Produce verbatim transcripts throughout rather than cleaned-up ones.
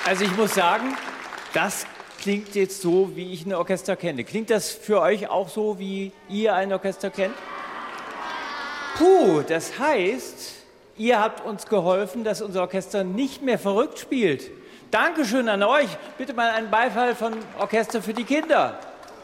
Also ich muss sagen, das klingt jetzt so, wie ich ein Orchester kenne. Klingt das für euch auch so, wie ihr ein Orchester kennt? Puh, das heißt, ihr habt uns geholfen, dass unser Orchester nicht mehr verrückt spielt. Dankeschön an euch. Bitte mal einen Beifall von Orchester für die Kinder.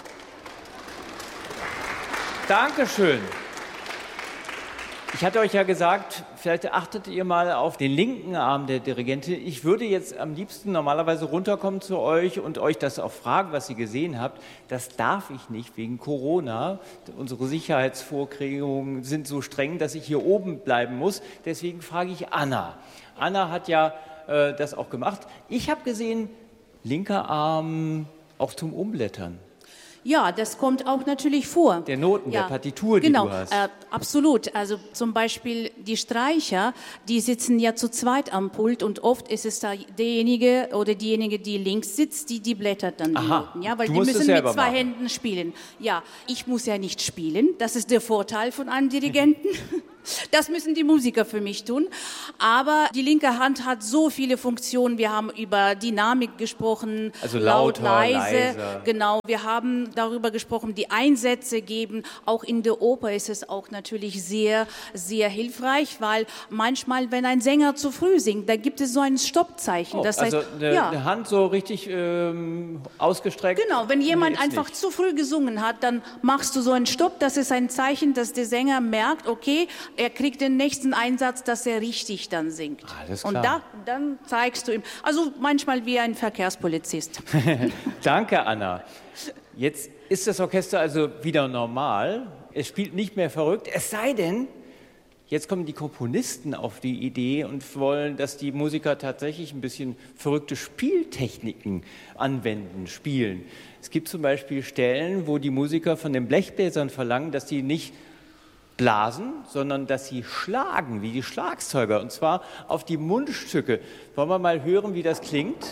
Dankeschön. Ich hatte euch ja gesagt, vielleicht achtet ihr mal auf den linken Arm der Dirigentin. Ich würde jetzt am liebsten normalerweise runterkommen zu euch und euch das auch fragen, was ihr gesehen habt. Das darf ich nicht wegen Corona. Unsere Sicherheitsvorkehrungen sind so streng, dass ich hier oben bleiben muss. Deswegen frage ich Anna. Anna hat ja äh, das auch gemacht. Ich habe gesehen, linker Arm auch zum Umblättern. Ja, das kommt auch natürlich vor. Der Noten, ja, der Partitur, die genau, du hast. Äh, absolut. Also zum Beispiel die Streicher, die sitzen ja zu zweit am Pult und oft ist es da derjenige oder diejenige, die links sitzt, die, die blättert dann die Aha, Noten. Ja, weil du die musst müssen es mit selber zwei machen. Händen spielen. Ja, ich muss ja nicht spielen. Das ist der Vorteil von einem Dirigenten. Das müssen die Musiker für mich tun. Aber die linke Hand hat so viele Funktionen. Wir haben über Dynamik gesprochen, also laut, lauter, leise. leiser. Genau, wir haben darüber gesprochen, die Einsätze geben. Auch in der Oper ist es auch natürlich sehr, sehr hilfreich, weil manchmal, wenn ein Sänger zu früh singt, da gibt es so ein Stoppzeichen. Oh, das also heißt, eine, ja. eine Hand so richtig ähm, ausgestreckt? Genau, wenn jemand Nee, einfach nicht. zu früh gesungen hat, dann machst du so einen Stopp. Das ist ein Zeichen, dass der Sänger merkt, okay, er kriegt den nächsten Einsatz, dass er richtig dann singt. Alles Und klar. da, dann zeigst du ihm, also manchmal wie ein Verkehrspolizist. Danke, Anna. Jetzt ist das Orchester also wieder normal. Es spielt nicht mehr verrückt, es sei denn, jetzt kommen die Komponisten auf die Idee und wollen, dass die Musiker tatsächlich ein bisschen verrückte Spieltechniken anwenden, spielen. Es gibt zum Beispiel Stellen, wo die Musiker von den Blechbläsern verlangen, dass die nicht blasen, sondern dass sie schlagen, wie die Schlagzeuger, und zwar auf die Mundstücke. Wollen wir mal hören, wie das klingt?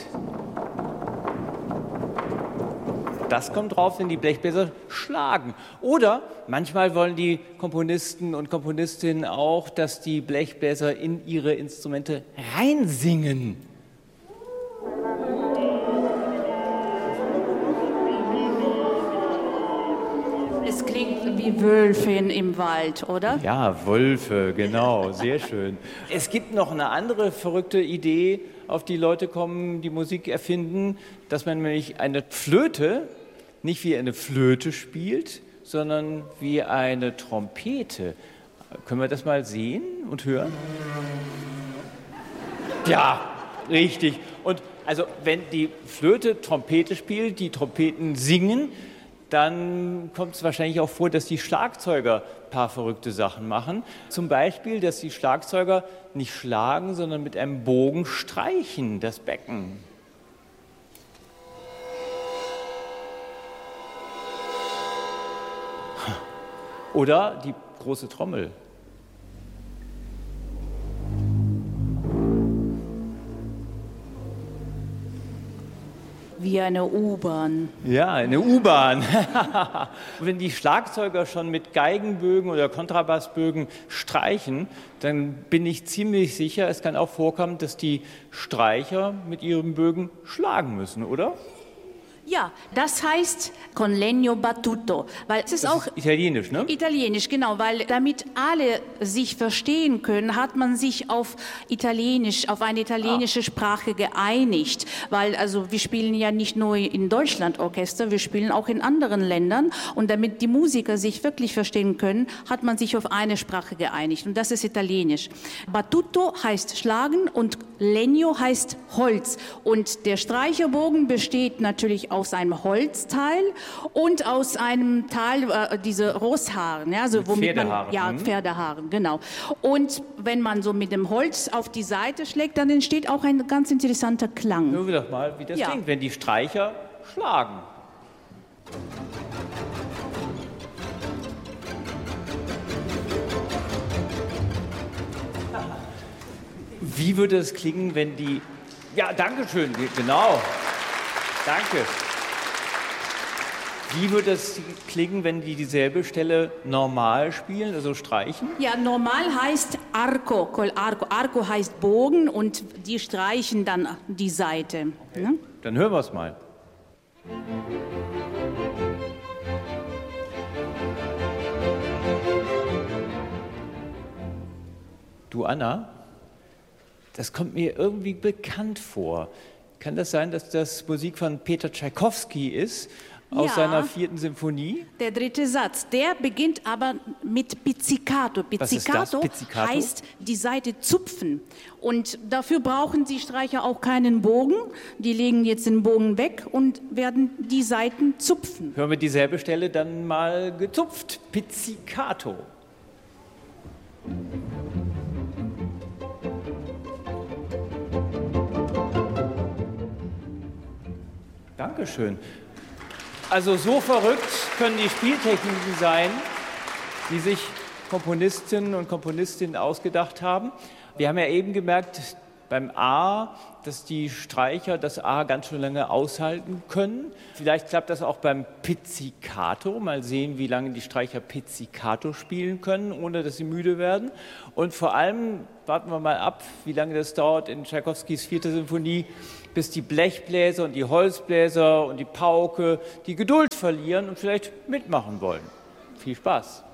Das kommt drauf, wenn die Blechbläser schlagen. Oder manchmal wollen die Komponisten und Komponistinnen auch, dass die Blechbläser in ihre Instrumente reinsingen. Es klingt wie Wölfe im Wald, oder? Ja, Wölfe, genau, sehr schön. Es gibt noch eine andere verrückte Idee, auf die Leute kommen, die Musik erfinden, dass man nämlich eine Flöte nicht wie eine Flöte spielt, sondern wie eine Trompete. Können wir das mal sehen und hören? Ja, richtig. Und also wenn die Flöte Trompete spielt, die Trompeten singen, dann kommt es wahrscheinlich auch vor, dass die Schlagzeuger ein paar verrückte Sachen machen. Zum Beispiel, dass die Schlagzeuger nicht schlagen, sondern mit einem Bogen streichen, das Becken. Oder die große Trommel. Wie eine U-Bahn. Ja, eine U-Bahn. Wenn die Schlagzeuger schon mit Geigenbögen oder Kontrabassbögen streichen, dann bin ich ziemlich sicher, es kann auch vorkommen, dass die Streicher mit ihren Bögen schlagen müssen, oder? Ja, das heißt con legno battuto, weil es ist Das auch ist italienisch, ne? Italienisch, genau, weil damit alle sich verstehen können, hat man sich auf Italienisch, auf eine italienische Sprache geeinigt, weil also wir spielen ja nicht nur in Deutschland Orchester, wir spielen auch in anderen Ländern und damit die Musiker sich wirklich verstehen können, hat man sich auf eine Sprache geeinigt und das ist Italienisch. Battuto heißt schlagen und legno heißt Holz und der Streicherbogen besteht natürlich aus einem Holzteil und aus einem Teil, äh, diese Rosshaaren, ja, also womit man, Pferdehaaren. ja, Mhm. Pferdehaaren, genau. Und wenn man so mit dem Holz auf die Seite schlägt, dann entsteht auch ein ganz interessanter Klang. Hören wir doch mal, wie das Ja. klingt, wenn die Streicher schlagen. Wie würde es klingen, wenn die... Ja, danke schön, genau. Danke. Wie würde es klingen, wenn die dieselbe Stelle normal spielen, also streichen? Ja, normal heißt Arco, col arco. Arco heißt Bogen und die streichen dann die Seite. Okay. Ne? Dann hören wir es mal. Du, Anna, das kommt mir irgendwie bekannt vor. Kann das sein, dass das Musik von Peter Tschaikowski ist, aus Ja. seiner vierten Symphonie? Der dritte Satz, der beginnt aber mit Pizzicato. Was ist das? Pizzicato, Pizzicato heißt die Seite zupfen. Und dafür brauchen die Streicher auch keinen Bogen. Die legen jetzt den Bogen weg und werden die Seiten zupfen. Hören wir dieselbe Stelle dann mal gezupft. Pizzicato. Dankeschön. Also so verrückt können die Spieltechniken sein, die sich Komponistinnen und Komponistinnen ausgedacht haben. Wir haben ja eben gemerkt beim A, dass die Streicher das A ganz schön lange aushalten können. Vielleicht klappt das auch beim Pizzicato. Mal sehen, wie lange die Streicher Pizzicato spielen können, ohne dass sie müde werden. Und vor allem warten wir mal ab, wie lange das dauert in Tschaikowskis vierter Symphonie, bis die Blechbläser und die Holzbläser und die Pauke die Geduld verlieren und vielleicht mitmachen wollen. Viel Spaß!